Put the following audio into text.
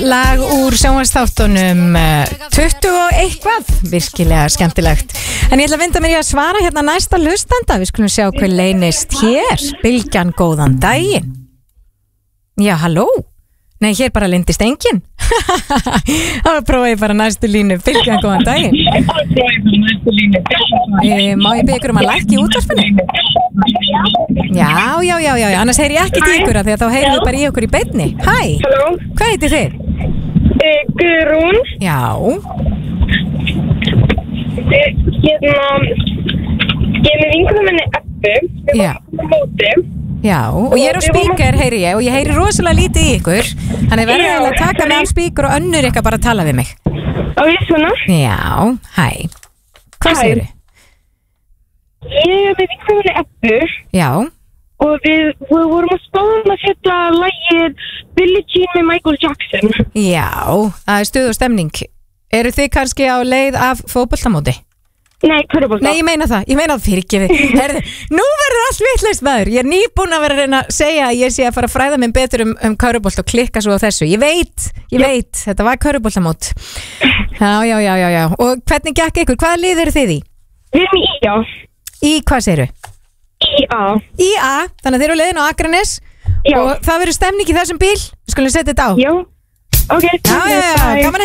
lag úr sjónvarpsþáttunum 20 og eitthvað, virkilega skemmtilegt. En ég ætla að vinda mér í að svara hérna næsta hlustanda. Við skulum sjá hver leynist hér. Bylgjan, góðan daginn. Já, halló. Nei, hér bara leyndist enginn. Þá prófa ég bara næstu línu. Bylgjan, góðan daginn. Má ég biðja ykkur að lækka í útvarpinu? Já, annars heyri ég ekkert í ykkur að því að þá heyrum við bara í ykkur í beinni. Hæ, Halló. Hvað heitir þið? Guðrún. Já. Ég er með vinkonum minni Ebbu. Já. Móti. Já, og ég er á spíker, heyri ég, og ég heyri rosalega lítið í ykkur. Þannig verður eiginlega að taka mig af spíker og önnur ykkar bara að tala við mig. Á ég svona? Já, hæ. Hvað segirðu? Ég er með vinkonum minni Ebbu. Já. Og við vorum að spáðum að setja lagið Billie Jean með Michael Jackson. Já, það er stuð og stemning. Eru þið kannski á leið af fótboltamóti? Nei, körfubolta. Nei, ég meina það fyrirgefið. Herðu, nú verður allt vitlaust maður. Ég er nýbúin að vera að reyna að segja að ég sé að fara að fræða minn betur um körfubolt og klikka svo á þessu. Ég veit, þetta var körfuboltamót. Já. Og hvernig gekk ykkur? Hvaða lið eru þið í? Við erum í IA. Í hvað segirðu? IA. IA, þannig að þeir eru leiðin á Akranes. Já. Og það verður stemning í þessum bíl. Við skulum setja þetta á. Já. Ok. Já, gaman.